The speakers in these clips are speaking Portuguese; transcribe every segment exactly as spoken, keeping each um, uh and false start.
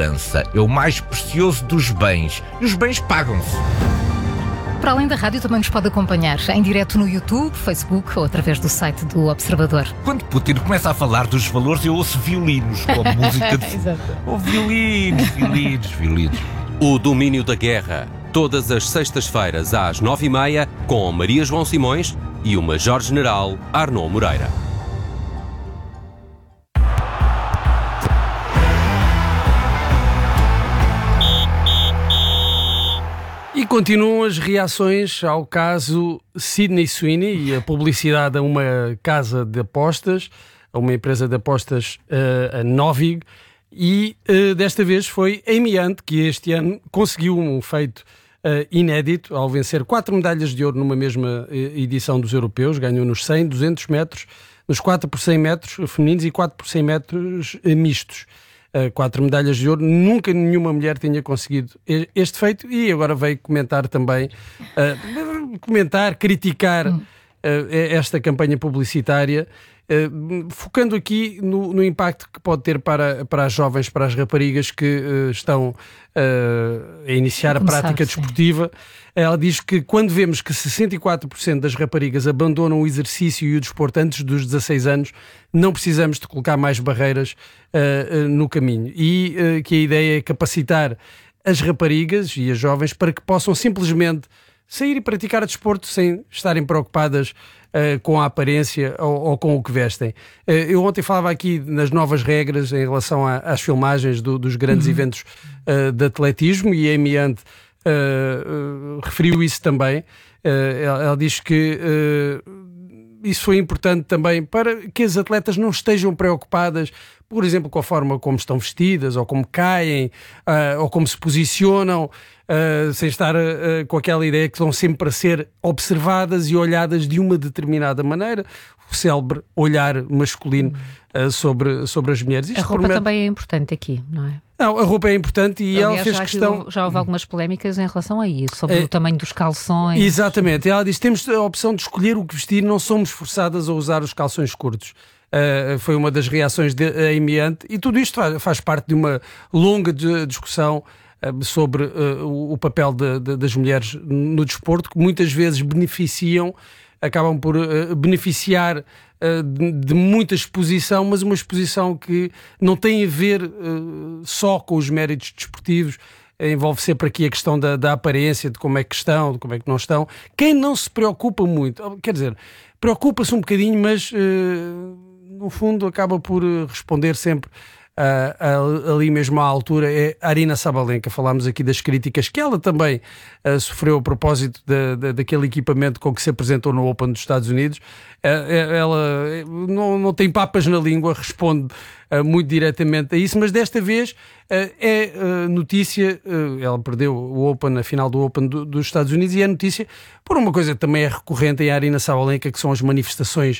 segurança é o mais precioso dos bens e os bens pagam-se. Para além da rádio, também nos pode acompanhar em direto no YouTube, Facebook ou através do site do Observador. Quando Putin começa a falar dos valores, eu ouço violinos, como música de... oh, violinos, violinos, violinos. O Domínio da Guerra, todas as sextas-feiras às nove e meia, com Maria João Simões e o Major-General Arnaud Moreira. E continuam as reações ao caso Sydney Sweeney e a publicidade a uma casa de apostas, a uma empresa de apostas, uh, a Novig, e uh, desta vez foi Amy Hunt que este ano conseguiu um feito uh, inédito ao vencer quatro medalhas de ouro numa mesma uh, edição dos europeus. Ganhou nos cem, duzentos metros, nos quatro por cem metros femininos e quatro por cem metros uh, mistos. Uh, quatro medalhas de ouro, nunca nenhuma mulher tinha conseguido este feito, e agora veio comentar também, uh, comentar, criticar uh, esta campanha publicitária, uh, focando aqui no, no impacto que pode ter para, para as jovens, para as raparigas que uh, estão uh, a iniciar a, começar, a prática sim. desportiva. Ela diz que quando vemos que sessenta e quatro por cento das raparigas abandonam o exercício e o desporto antes dos dezasseis anos, não precisamos de colocar mais barreiras uh, uh, no caminho. E uh, que a ideia é capacitar as raparigas e as jovens para que possam simplesmente sair e praticar desporto sem estarem preocupadas uh, com a aparência ou, ou com o que vestem. Uh, eu ontem falava aqui nas novas regras em relação a, às filmagens do, dos grandes uhum. eventos uh, de atletismo, e a Amy Hunt Uh, uh, referiu isso também. Uh, ela, ela diz que uh, isso foi importante também para que as atletas não estejam preocupadas, por exemplo, com a forma como estão vestidas, ou como caem, uh, ou como se posicionam, uh, sem estar uh, com aquela ideia que estão sempre para ser observadas e olhadas de uma determinada maneira. O célebre olhar masculino uh, sobre, sobre as mulheres. Isto a roupa promete... também é importante aqui, não é? Não, a roupa é importante e Aliás, ela fez já questão... Houve, já houve algumas polémicas em relação a isso, sobre é... o tamanho dos calções. Exatamente. Ela diz que temos a opção de escolher o que vestir, não somos forçadas a usar os calções curtos. Uh, foi uma das reações de Amy Hunt, e tudo isto faz, faz parte de uma longa de, discussão uh, sobre uh, o, o papel de, de, das mulheres no desporto, que muitas vezes beneficiam, acabam por uh, beneficiar uh, de, de muita exposição, mas uma exposição que não tem a ver uh, só com os méritos desportivos. Envolve sempre aqui a questão da, da aparência, de como é que estão, de como é que não estão. Quem não se preocupa muito, quer dizer, preocupa-se um bocadinho, mas uh, no fundo acaba por responder sempre uh, ali mesmo à altura, é a Aryna Sabalenka. Falámos aqui das críticas que ela também uh, sofreu a propósito de, de, daquele equipamento com que se apresentou no Open dos Estados Unidos. Uh, ela não, não tem papas na língua, responde uh, muito diretamente a isso, mas desta vez uh, é uh, notícia, uh, ela perdeu o Open, a final do Open do, dos Estados Unidos, e é notícia por uma coisa que também é recorrente em Aryna Sabalenka, que são as manifestações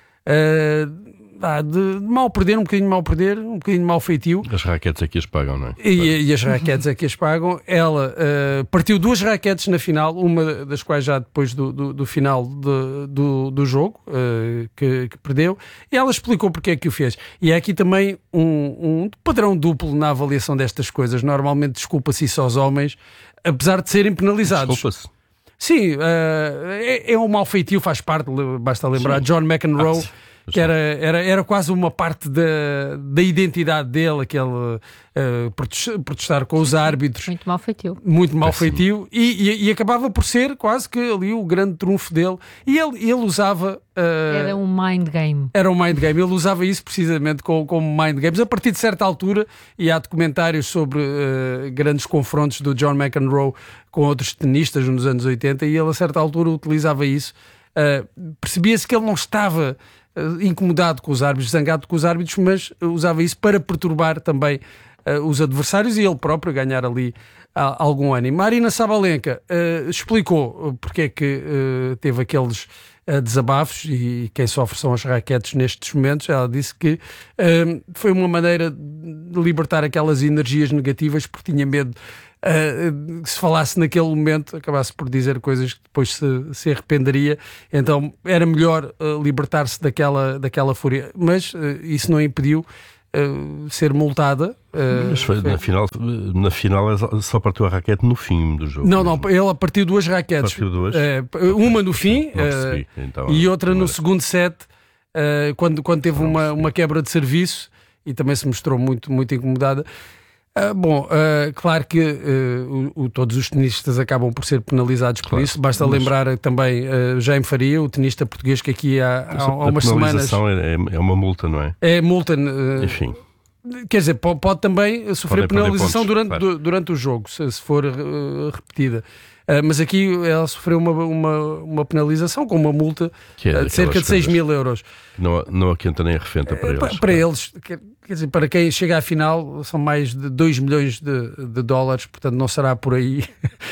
uh, de, de mal perder, um bocadinho de mal perder, um bocadinho de mal feitio. As raquetes aqui as pagam, não é? E, e as raquetes aqui as pagam. Ela uh, partiu duas raquetes na final, uma das quais já depois do, do, do final de, do, do jogo, uh, que, que perdeu, e ela explicou porque é que o fez. E é aqui também um, um padrão duplo na avaliação destas coisas. Normalmente desculpa-se isso aos homens, apesar de serem penalizados. Desculpa-se. Sim, uh, é, é um mau feitio, faz parte, basta lembrar. Sim. John McEnroe, ah, que era, era, era quase uma parte da, da identidade dele, aquele uh, protestar com os árbitros. Muito mal feitio. Muito mal feitio, e, e, e acabava por ser quase que ali o grande trunfo dele. E ele, ele usava... Uh, era um mind game. Era um mind game. Ele usava isso precisamente como, como mind games. A partir de certa altura, e há documentários sobre uh, grandes confrontos do John McEnroe com outros tenistas nos anos oitenta, e ele a certa altura utilizava isso. Uh, percebia-se que ele não estava uh, incomodado com os árbitros, zangado com os árbitros, mas uh, usava isso para perturbar também uh, os adversários e ele próprio ganhar ali uh, algum ânimo. A Aryna Sabalenka uh, explicou porque é que uh, teve aqueles uh, desabafos, e quem sofre são as raquetes nestes momentos. Ela disse que uh, foi uma maneira de libertar aquelas energias negativas, porque tinha medo Uh, se falasse naquele momento, acabasse por dizer coisas que depois se, se arrependeria. Então era melhor uh, libertar-se daquela, daquela fúria. Mas uh, isso não impediu uh, ser multada. Uh, Mas foi, na, final, na final só partiu a raquete no fim do jogo. Não, não, ele partiu duas raquetes. Partiu duas? Uh, uma no fim uh, então, e outra no segundo set, uh, quando, quando teve uma, uma quebra de serviço e também se mostrou muito, muito incomodada. Uh, bom, uh, claro que uh, o, o, todos os tenistas acabam por ser penalizados por claro, isso. Basta mas... lembrar também uh, Jaime Faria, o tenista português que aqui há, há, há umas semanas... A penalização é, é uma multa, não é? É multa... Uh, Enfim... Quer dizer, pode, pode também sofrer Podem, penalização pontos, durante, claro. durante o jogo, se, se for uh, repetida. Uh, mas aqui ela sofreu uma, uma, uma penalização com uma multa é uh, de cerca de seis mil euros. Não, não aquenta nem arrefenta para uh, eles. Para, para eles, quer, quer dizer, para quem chega à final, são mais de dois milhões de, de dólares, portanto não será por aí.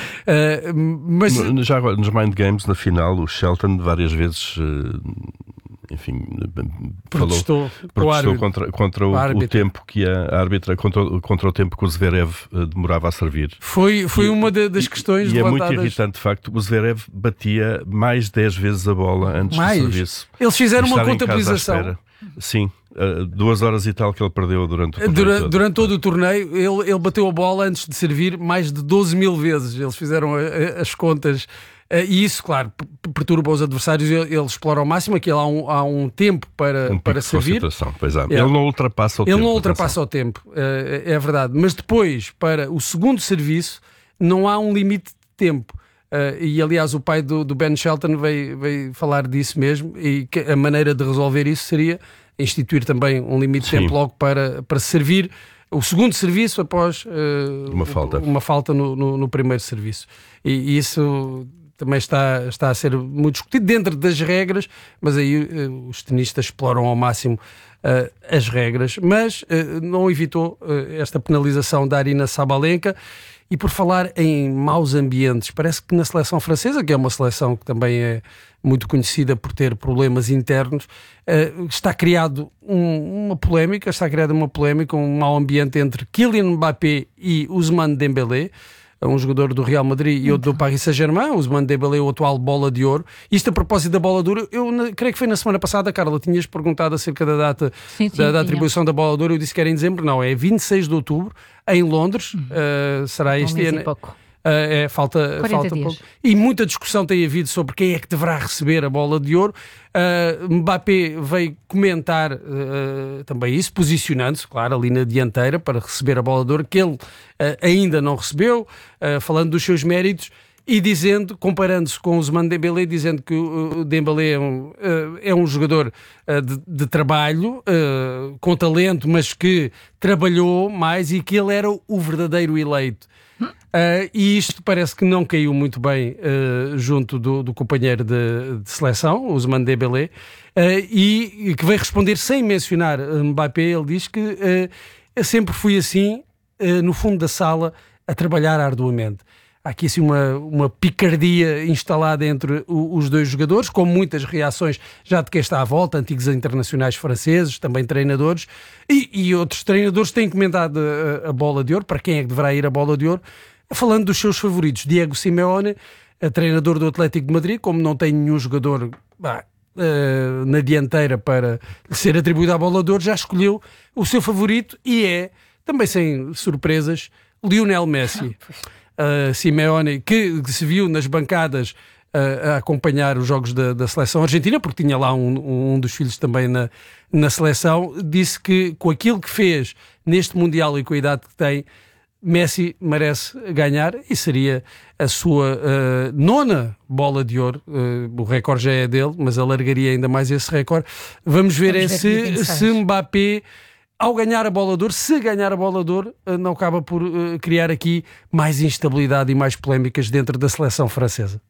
uh, mas... Já agora, nos Mind Games, na final, o Shelton várias vezes... Uh, enfim, protestou, falou, protestou contra, contra o, o tempo que a, a árbitra, contra, contra o tempo que o Zverev uh, demorava a servir. Foi, foi e, uma de, das e, questões e levantadas. É muito irritante, de facto, o Zverev batia mais de dez vezes a bola antes mais? do serviço. Eles fizeram uma contabilização. Sim, uh, duas horas e tal que ele perdeu durante o torneio. Durante, todo. durante todo o torneio, ele, ele bateu a bola antes de servir mais de doze mil vezes. Eles fizeram a, a, as contas. Uh, e isso, claro, perturba os adversários. Ele, ele explora ao máximo. Aqui há um, há um tempo para, um para servir. Pois é. É. Ele não ultrapassa o ele tempo. Ele não ultrapassa atenção. o tempo, uh, é verdade. Mas depois, para o segundo serviço, não há um limite de tempo. Uh, e aliás, o pai do, do Ben Shelton veio, veio falar disso mesmo. E que a maneira de resolver isso seria instituir também um limite de Sim. tempo logo para, para servir o segundo serviço após uh, uma falta, uma falta no, no, no primeiro serviço. E, e isso também está, está a ser muito discutido dentro das regras, mas aí uh, os tenistas exploram ao máximo uh, as regras, mas uh, não evitou uh, esta penalização da Aryna Sabalenka. E por falar em maus ambientes, parece que na seleção francesa, que é uma seleção que também é muito conhecida por ter problemas internos, uh, está criado um, uma polémica, está criada uma polémica, um mau ambiente entre Kylian Mbappé e Ousmane Dembélé, um jogador do Real Madrid e outro do Paris Saint-Germain. Ousmane Dembélé, o atual Bola de Ouro. Isto a propósito da Bola de Ouro, eu na, creio que foi na semana passada, Carla, tinhas perguntado acerca da data sim, sim, da, da atribuição da Bola de Ouro. Eu disse que era em dezembro, não, é vinte e seis de outubro, em Londres. Uhum. Uh, será este ano. Uh, é, falta, falta pouco. E muita discussão tem havido sobre quem é que deverá receber a Bola de Ouro. Uh, Mbappé veio comentar uh, também isso, posicionando-se, claro, ali na dianteira para receber a Bola de Ouro, que ele uh, ainda não recebeu, uh, falando dos seus méritos e dizendo, comparando-se com o Ousmane Dembélé, dizendo que o Dembélé é um, uh, é um jogador uh, de, de trabalho, uh, com talento, mas que trabalhou mais e que ele era o verdadeiro eleito. Uh, e isto parece que não caiu muito bem uh, junto do, do companheiro de, de seleção, o Ousmane Dembélé, uh, e, e que veio responder sem mencionar Mbappé. Ele diz que uh, eu sempre fui assim, uh, no fundo da sala, a trabalhar arduamente. Há aqui assim uma, uma picardia instalada entre o, os dois jogadores, com muitas reações já de quem está à volta, antigos internacionais franceses, também treinadores, e, e outros treinadores têm comentado a, a Bola de Ouro, para quem é que deverá ir a Bola de Ouro, falando dos seus favoritos. Diego Simeone, treinador do Atlético de Madrid, como não tem nenhum jogador bah, uh, na dianteira para ser atribuído à Bola de Ouro, já escolheu o seu favorito e é, também sem surpresas, Lionel Messi. Uh, Simeone, que, que se viu nas bancadas uh, a acompanhar os jogos da, da seleção argentina, porque tinha lá um, um dos filhos também na, na seleção, disse que com aquilo que fez neste Mundial e com a idade que tem, Messi merece ganhar e seria a sua uh, nona Bola de Ouro. Uh, o recorde já é dele, mas alargaria ainda mais esse recorde. Vamos ver, Vamos é ver se, se Mbappé, ao ganhar a Bola de Ouro, se ganhar a Bola de Ouro, uh, não acaba por uh, criar aqui mais instabilidade e mais polémicas dentro da seleção francesa.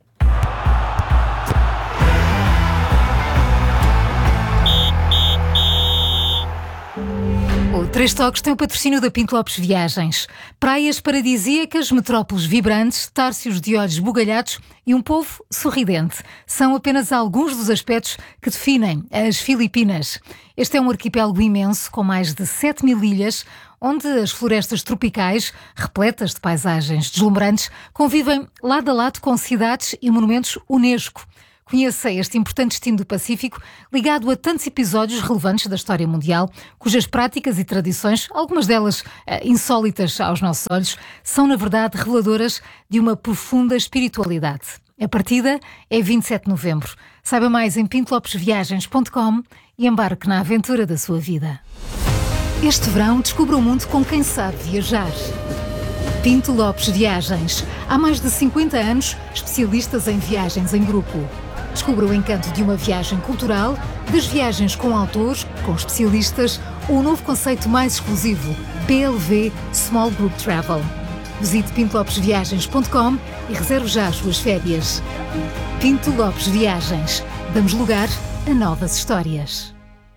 O Três Toques tem o patrocínio da Pinto Lopes Viagens. Praias paradisíacas, metrópoles vibrantes, tárcios de olhos bugalhados e um povo sorridente. São apenas alguns dos aspectos que definem as Filipinas. Este é um arquipélago imenso, com mais de sete mil ilhas, onde as florestas tropicais, repletas de paisagens deslumbrantes, convivem lado a lado com cidades e monumentos Unesco. Conheça este importante destino do Pacífico, ligado a tantos episódios relevantes da história mundial, cujas práticas e tradições, algumas delas uh, insólitas aos nossos olhos, são na verdade reveladoras de uma profunda espiritualidade. A partida é vinte e sete de novembro. Saiba mais em pinto lopes viagens ponto com e embarque na aventura da sua vida. Este verão, descubra o mundo com quem sabe viajar. Pinto Lopes Viagens. Há mais de cinquenta anos, especialistas em viagens em grupo. Descubra o encanto de uma viagem cultural, das viagens com autores, com especialistas ou o novo conceito mais exclusivo, P L V Small Group Travel. Visite pinto lopes viagens ponto com e reserve já as suas férias. Pinto Lopes Viagens. Damos lugar a novas histórias.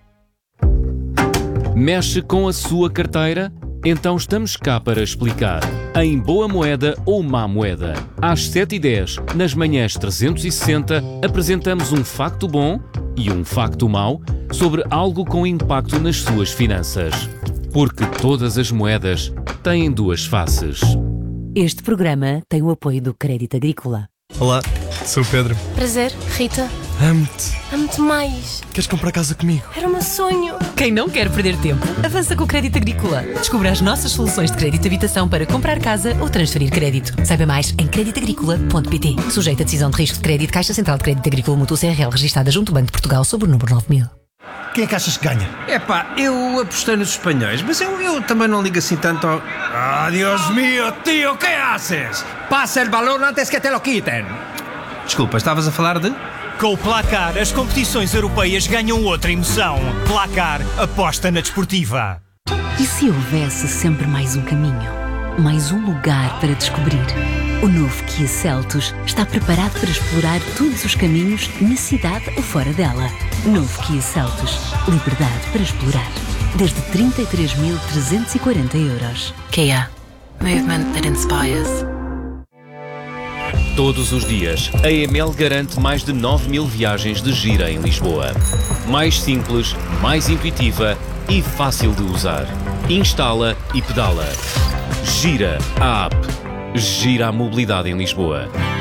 Mexe com a sua carteira? Então estamos cá para explicar. Em Boa Moeda ou Má Moeda. Às sete e dez, nas manhãs trezentos e sessenta, apresentamos um facto bom e um facto mau sobre algo com impacto nas suas finanças. Porque todas as moedas têm duas faces. Este programa tem o apoio do Crédito Agrícola. Olá, sou o Pedro. Prazer, Rita. Amo-te. Amo-te mais. Queres comprar casa comigo? Era o meu sonho. Quem não quer perder tempo, avança com o Crédito Agrícola. Descubra as nossas soluções de crédito de habitação para comprar casa ou transferir crédito. Saiba mais em crédito agrícola ponto pt. Sujeito a decisão de risco de crédito, Caixa Central de Crédito Agrícola Mútuo C R L, registada junto ao Banco de Portugal sob o número nove mil. Quem é que achas que ganha? É pá, eu apostei nos espanhóis, mas eu, eu também não ligo assim tanto ao... Ah, Dios mío, tío, ¿qué haces? Pasa el balón antes que te lo quiten. Desculpa, estavas a falar de... Com o Placar, as competições europeias ganham outra emoção. Placar, aposta na desportiva. E se houvesse sempre mais um caminho? Mais um lugar para descobrir? O novo Kia Seltos está preparado para explorar todos os caminhos na cidade ou fora dela. Novo Kia Seltos. Liberdade para explorar. Desde trinta e três mil trezentos e quarenta euros. Kia. Movement that inspires. Todos os dias, a E M L garante mais de nove mil viagens de Gira em Lisboa. Mais simples, mais intuitiva e fácil de usar. Instala e pedala. Gira, a app. Gira a mobilidade em Lisboa.